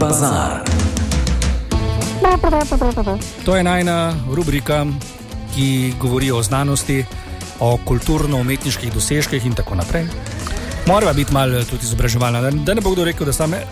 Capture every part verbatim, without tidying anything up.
Bazar. To je najna rubrika, ki govori o znanosti, o kulturno-umetniških dosežkih in tako naprej. Mora biti malo tudi izobraževalna, da ne bo kdo rekel, da same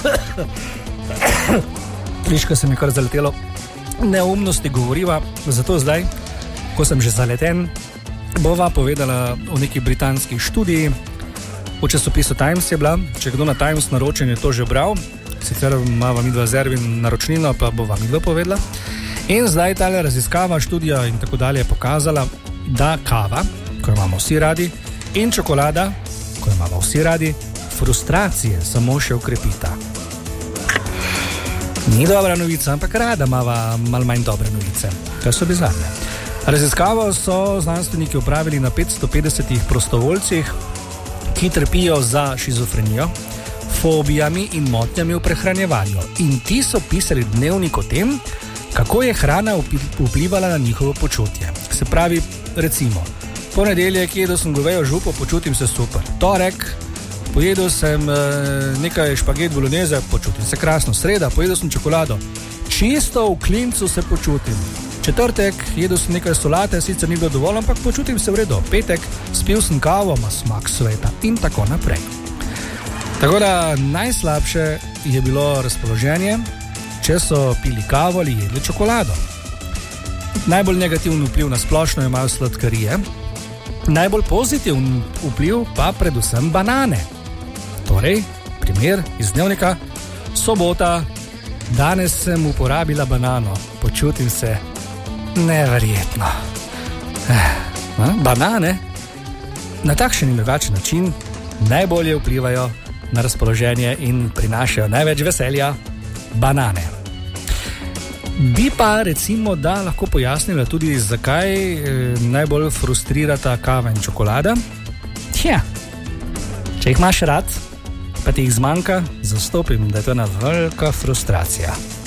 triška se mi kar zaletelo neumnosti govoriva. Zato zdaj, ko sem že zaleten, bova povedala o neki britanski študiji. V časopisu Times je bila, če kdo na Times naročen je to že bral, sicer imava midva z Ervin naročnino, pa bova midva povedala. In zdaj tale raziskava, študija in tako dalje je pokazala, da kava, ko imamo vsi radi, in čokolada, ko imamo vsi radi, frustracije samo še ukrepita. Ni dobra novica, ampak rada imava malo manj dobre novice, kar so bizarne. Raziskavo so znanstveniki opravili na petsto petdesetih prostovoljcih, ki trpijo za šizofrenijo, fobijami in motnjami v prehranjevanju. In ti so pisali dnevnik o tem, kako je hrana vplivala na njihovo počutje. Se pravi, recimo, ponedeljek jedel sem govejo župo, počutim se super. Torek, pojedel sem e, nekaj špaget bolognese, počutim se krasno. Sreda, pojedel sem čokolado, čisto v klincu se počutim. Četrtek, jedel sem nekaj solate, sicer ni bilo dovolj, ampak počutim se v redu. Petek, spil sem kavo, ima smak sveta in tako naprej. Tako da najslabše je bilo razpoloženje, če so pili kavo ali jedli čokolado. Najbolj negativen vpliv na splošno imajo sladkarije, najbolj pozitiven vpliv pa predvsem banane. Torej, primer iz dnevnika, sobota, danes sem uporabila banano, počutim se neverjetno. Eh, banane na takšen in drugačen način najbolje vplivajo na razpoloženje in prinašajo največ veselja. Banane. Bi pa recimo, da lahko pojasnila tudi, zakaj eh, najbolj frustrirata kava in čokolada. Tja, če jih imaš rad, pa ti jih zmanjka, zastopim, da je to ena velika frustracija.